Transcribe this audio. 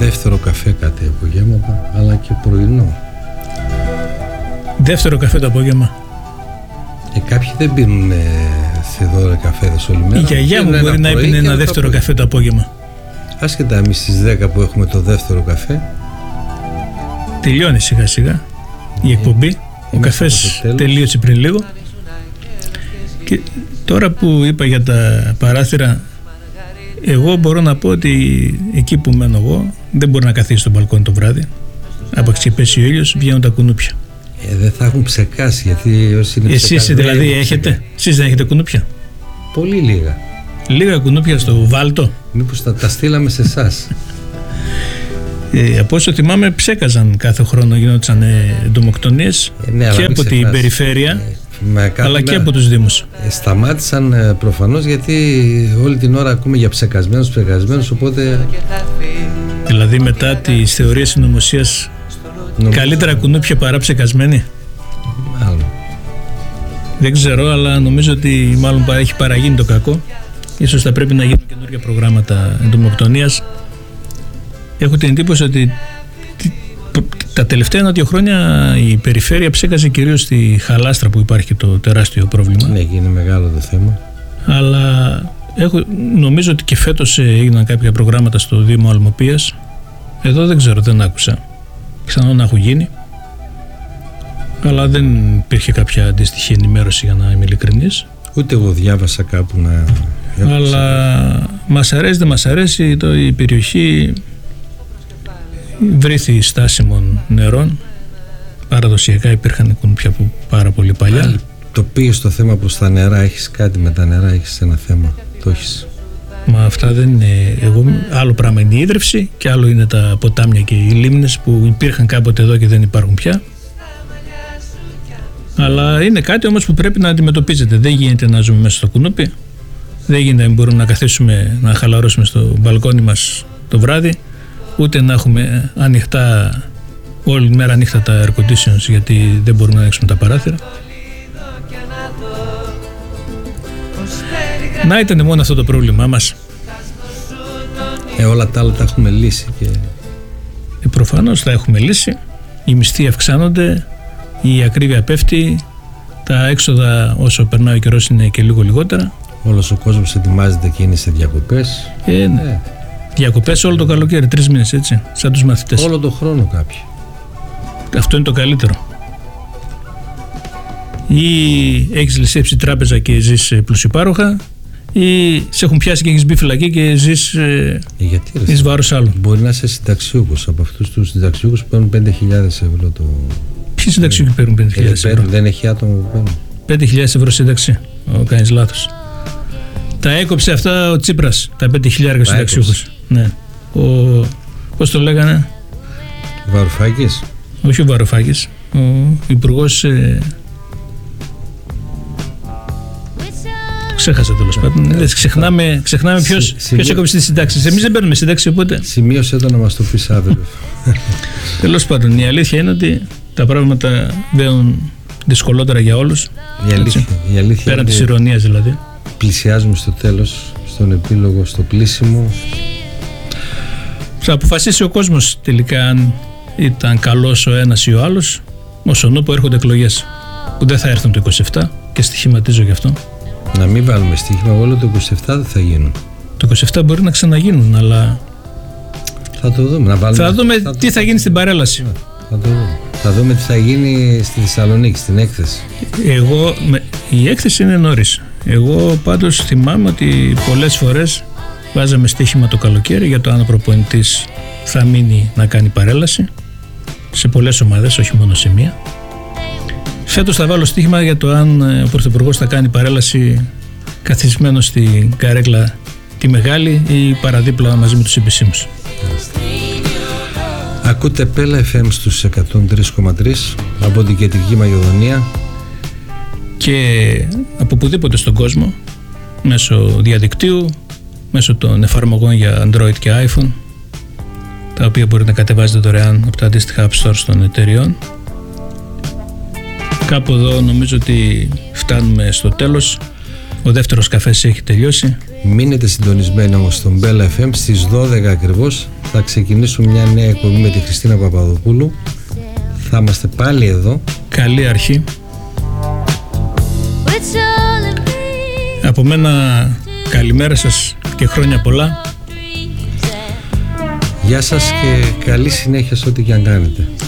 δεύτερο καφέ κάτι απογεύματα, αλλά και πρωινό. Δεύτερο καφέ το απόγευμα. Κάποιοι δεν πίνουν σε 12 καφέδες όλη μέρα. Η γιαγιά μου μπορεί να έπινε ένα δεύτερο καφέ το απόγευμα. Άσχετα εμείς στις 10 που έχουμε το δεύτερο καφέ. Τελειώνει σιγά σιγά η εκπομπή. Ο καφές τελείωσε πριν λίγο. Και τώρα που είπα για τα παράθυρα, εγώ μπορώ να πω ότι εκεί που μένω εγώ δεν μπορεί να καθίσει στο μπαλκόνι το βράδυ. Από ξεπέσει ο ήλιος, βγαίνουν τα κουνούπια. Δεν θα έχουν ψεκάσει, γιατί όσοι είναι εσείς δηλαδή έχετε, εσείς δεν έχετε κουνούπια? Πολύ λίγα. Λίγα κουνούπια στο Βάλτο. Μήπως τα στείλαμε σε εσάς? Από όσο θυμάμαι ψέκαζαν κάθε χρόνο, γινόντουσαν εντομοκτονίες και από την περιφέρεια αλλά και από τους Δήμους. Σταμάτησαν προφανώς, γιατί όλη την ώρα ακούμε για ψεκασμένους, οπότε... Δηλαδή μετά τις θεωρίες συνωμοσίας καλύτερα κουνούπια παρά ψεκασμένοι. Μάλλον. Δεν ξέρω, αλλά νομίζω ότι μάλλον έχει παραγίνει το κακό. Ίσως θα πρέπει να γίνουν καινούργια προγράμματα εντομοκτονίας. Έχω την εντύπωση ότι τα τελευταία 1-2 χρόνια η περιφέρεια ψέκαζε κυρίως στη Χαλάστρα, που υπάρχει το τεράστιο πρόβλημα. Ναι, είναι μεγάλο το θέμα. Αλλά νομίζω ότι και φέτος έγιναν κάποια προγράμματα στο Δήμο Αλμοπίας. Εδώ δεν ξέρω, δεν άκουσα. Ξανά να έχουν γίνει. Αλλά δεν υπήρχε κάποια αντίστοιχη ενημέρωση, για να είμαι ειλικρινής. Ούτε εγώ διάβασα κάπου να... Αλλά μας αρέσει, δεν μας αρέσει, η περιοχή βρήθη στάσιμων νερών. Παραδοσιακά υπήρχαν κουνούπια από πάρα πολύ παλιά. Το πήγες το θέμα προς τα νερά, έχεις κάτι με τα νερά, έχεις ένα θέμα, το έχεις? Μα αυτά δεν είναι. Άλλο πράγμα είναι η ίδρυυση και άλλο είναι τα ποτάμια και οι λίμνες που υπήρχαν κάποτε εδώ και δεν υπάρχουν πια. Αλλά είναι κάτι όμως που πρέπει να αντιμετωπίζεται. Δεν γίνεται να ζούμε μέσα στο κουνούπι. Δεν γίνεται να μπορούμε να καθίσουμε να χαλαρώσουμε στο μπαλκόνι μας το βράδυ, ούτε να έχουμε ανοιχτά όλη μέρα ανοιχτά τα air conditions, γιατί δεν μπορούμε να ανοίξουμε τα παράθυρα. Να ήταν μόνο αυτό το πρόβλημά μας. Όλα τα άλλα τα έχουμε λύσει και... Προφανώς τα έχουμε λύσει. Οι μισθοί αυξάνονται, η ακρίβεια πέφτει, τα έξοδα όσο περνάει ο καιρός είναι και λίγο λιγότερα. Όλος ο κόσμος ετοιμάζεται και είναι σε διακοπές. Ναι. Διακοπές όλο το καλοκαίρι, 3 μήνες, έτσι, σαν τους μαθητές. Όλο το χρόνο κάποιοι. Αυτό είναι το καλύτερο. Ή έχεις ληστέψει τράπεζα και ζεις πλουσιοπάροχα, ή σε έχουν πιάσει και έχεις μπει φυλακή και ζεις εις βάρος άλλων. Μπορεί να είσαι συνταξιούχος, από αυτούς τους συνταξιούχους που παίρνουν 5.000 ευρώ το... Ποιοι συνταξιούχοι παίρνουν 5.000 ευρώ? Δεν έχει άτομο που παίρνουν 5.000 ευρώ σύνταξη. Κάνεις λάθος. Τα έκοψε αυτά ο Τσίπρας, τα 5.000 συνταξιούχους. Ναι. Πώς το λέγανε? Βαρουφάκης. Όχι ο Βαρουφάκης, ο υπουργός... Ξέχασα τέλος πάντων. Ξεχνάμε ποιος έκοψε τις συντάξεις. Εμείς δεν παίρνουμε σύνταξη, οπότε. Σημείωσε το να μας το πεις αύριο. Τέλος πάντων, η αλήθεια είναι ότι τα πράγματα βαίνουν δυσκολότερα για όλους. Η αλήθεια πέραν της ηρωνίας δηλαδή. Πλησιάζουμε στο τέλος, στον επίλογο, στο κλείσιμο. Θα αποφασίσει ο κόσμος τελικά αν ήταν καλός ο ένας ή ο άλλος, όσον ούπο έρχονται εκλογές που δεν θα έρθουν το 27 και στοιχηματίζω γι' αυτό. Να μην βάλουμε στοίχημα, όλο το 27 δεν θα γίνουν. Το 27 μπορεί να ξαναγίνουν, αλλά θα το δούμε. Θα δούμε τι θα γίνει στην παρέλαση. Θα δούμε τι θα γίνει στη Θεσσαλονίκη, στην έκθεση. Η έκθεση είναι νωρίς. Εγώ πάντως θυμάμαι ότι πολλές φορές βάζαμε στοίχημα το καλοκαίρι για το αν ο προπονητής θα μείνει να κάνει παρέλαση σε πολλές ομάδες, όχι μόνο σε μία. Φέτος θα βάλω στοίχημα για το αν ο Πρωθυπουργός θα κάνει παρέλαση καθισμένος στην καρέκλα τη μεγάλη ή παραδίπλα μαζί με τους επισήμους. Ακούτε Πέλα FM στους 103,3 από την Κεντρική Μακεδονία και από οπουδήποτε στον κόσμο, μέσω διαδικτύου, μέσω των εφαρμογών για Android και iPhone, τα οποία μπορείτε να κατεβάζετε δωρεάν από τα αντίστοιχα App Stores των εταιριών. Κάπου εδώ νομίζω ότι φτάνουμε στο τέλος. Ο δεύτερος καφές έχει τελειώσει. Μείνετε συντονισμένοι όμως στον Bella FM στις 12 ακριβώς θα ξεκινήσουμε μια νέα εκπομπή με τη Χριστίνα Παπαδοπούλου. Θα είμαστε πάλι εδώ. Καλή αρχή. Από μένα καλημέρα σας και χρόνια πολλά. Γεια σας και καλή συνέχεια σε ό,τι και αν κάνετε.